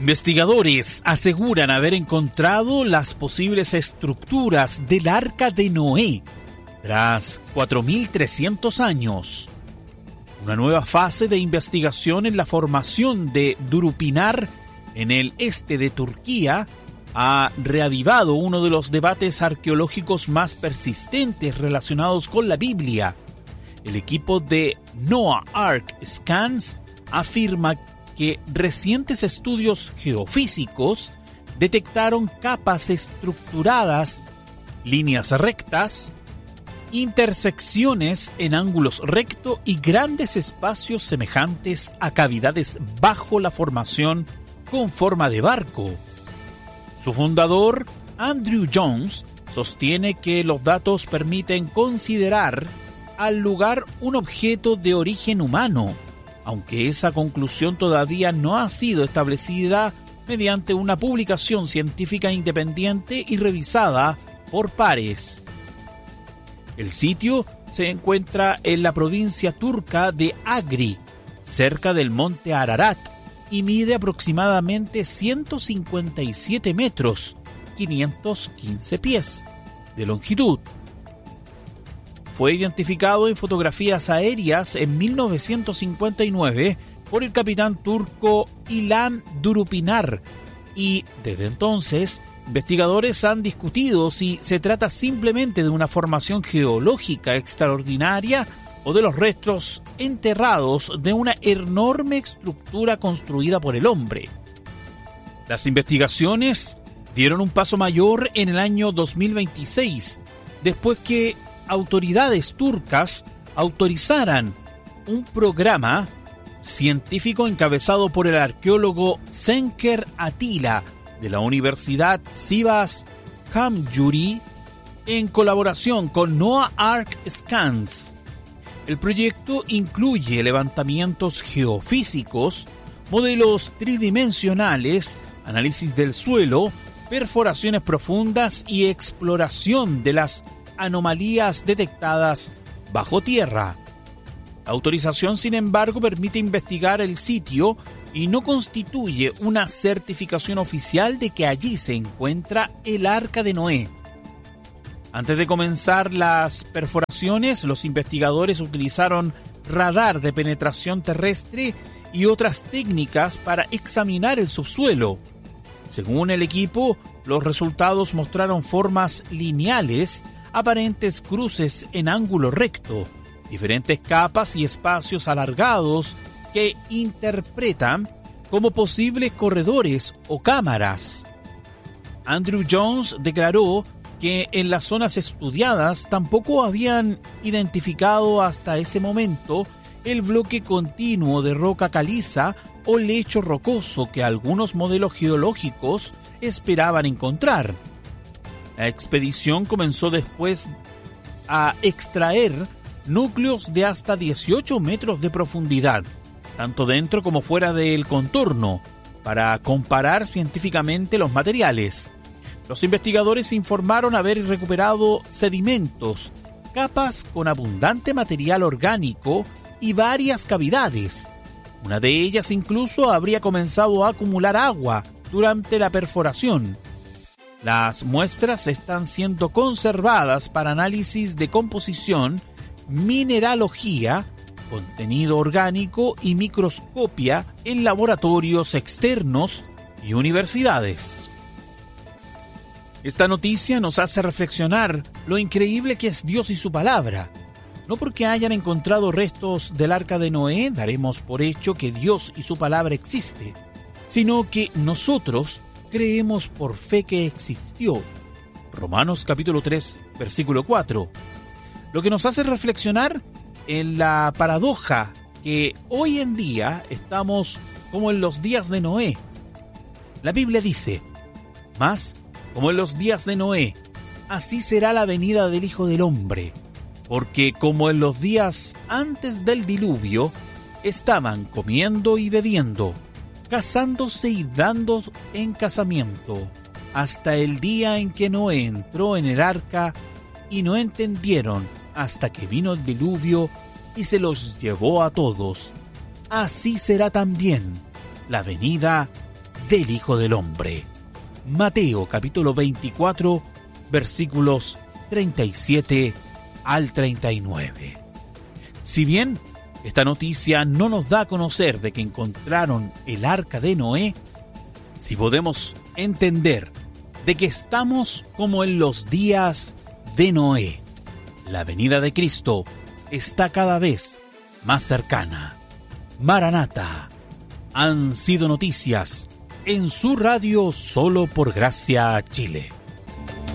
Investigadores aseguran haber encontrado las posibles estructuras del Arca de Noé tras 4.300 años. Una nueva fase de investigación en la formación de Durupinar en el este de Turquía ha reavivado uno de los debates arqueológicos más persistentes relacionados con la Biblia. El equipo de Noah Ark Scans afirma que recientes estudios geofísicos detectaron capas estructuradas, líneas rectas, intersecciones en ángulos recto y grandes espacios semejantes a cavidades bajo la formación con forma de barco. Su fundador, Andrew Jones, sostiene que los datos permiten considerar al lugar un objeto de origen humano, aunque esa conclusión todavía no ha sido establecida mediante una publicación científica independiente y revisada por pares. El sitio se encuentra en la provincia turca de Agri, cerca del monte Ararat, y mide aproximadamente 157 metros, 515 pies, de longitud. Fue identificado en fotografías aéreas en 1959 por el capitán turco Ilhan Durupinar y, desde entonces, investigadores han discutido si se trata simplemente de una formación geológica extraordinaria o de los restos enterrados de una enorme estructura construida por el hombre. Las investigaciones dieron un paso mayor en el año 2026, después que autoridades turcas autorizaran un programa científico encabezado por el arqueólogo Cenker Atilla de la Universidad Sivas Camjuri en colaboración con Noah Ark Scans. El proyecto incluye levantamientos geofísicos, modelos tridimensionales, análisis del suelo, perforaciones profundas y exploración de las anomalías detectadas bajo tierra. La autorización, sin embargo, permite investigar el sitio y no constituye una certificación oficial de que allí se encuentra el Arca de Noé. Antes de comenzar las perforaciones, los investigadores utilizaron radar de penetración terrestre y otras técnicas para examinar el subsuelo. Según el equipo, los resultados mostraron formas lineales, aparentes cruces en ángulo recto, diferentes capas y espacios alargados que interpretan como posibles corredores o cámaras. Andrew Jones declaró que en las zonas estudiadas tampoco habían identificado hasta ese momento el bloque continuo de roca caliza o lecho rocoso que algunos modelos geológicos esperaban encontrar. La expedición comenzó después a extraer núcleos de hasta 18 metros de profundidad, tanto dentro como fuera del contorno, para comparar científicamente los materiales. Los investigadores informaron haber recuperado sedimentos, capas con abundante material orgánico y varias cavidades. Una de ellas incluso habría comenzado a acumular agua durante la perforación. Las muestras están siendo conservadas para análisis de composición, mineralogía, contenido orgánico y microscopia en laboratorios externos y universidades. Esta noticia nos hace reflexionar lo increíble que es Dios y su palabra. No porque hayan encontrado restos del Arca de Noé daremos por hecho que Dios y su palabra existe, sino que nosotros creemos por fe que existió. Romanos capítulo 3, versículo 4. Lo que nos hace reflexionar en la paradoja que hoy en día estamos como en los días de Noé. La Biblia dice, mas como en los días de Noé, así será la venida del Hijo del Hombre, porque como en los días antes del diluvio, estaban comiendo y bebiendo, casándose y dando en casamiento, hasta el día en que Noé entró en el arca, y no entendieron hasta que vino el diluvio y se los llevó a todos. Así será también la venida del Hijo del Hombre. Mateo capítulo 24, versículos 37 al 39. Si bien esta noticia no nos da a conocer de que encontraron el arca de Noé, sí podemos entender de que estamos como en los días de Noé. La venida de Cristo está cada vez más cercana. Maranata. Han sido noticias en su radio Solo por Gracia Chile.